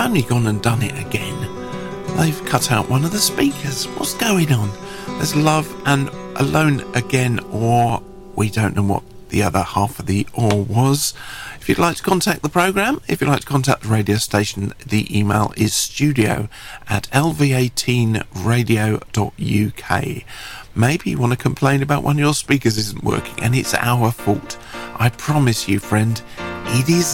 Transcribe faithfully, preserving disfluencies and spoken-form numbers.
only gone and done it again. They've cut out one of the speakers. What's going on? There's Love and Alone Again, or we don't know what the other half of the or was. If you'd like to contact the programme, if you'd like to contact the radio station, the email is studio at l v eighteen radio dot u k. Maybe you want to complain about one of your speakers isn't working and it's our fault. I promise you, friend, it is